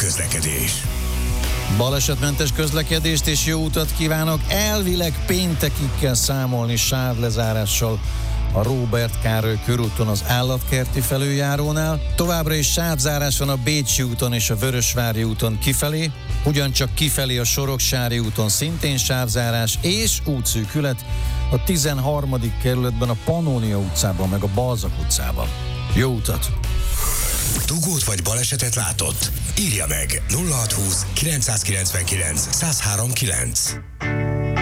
közlekedés. Balesetmentes közlekedést és jó utat kívánok! Elvileg péntekig kell számolni sávlezárással a Róbert Károly körúton az Állatkerti felüljárónál. Továbbra is sávzárás van a Bécsi úton és a Vörösvári úton kifelé, ugyancsak kifelé a Soroksári úton szintén sávzárás és útszűkület a 13. kerületben a Pannónia utcában meg a Balzak utcában. Jó utat! Dugót vagy balesetet látott? Írja meg 0620 999 1039.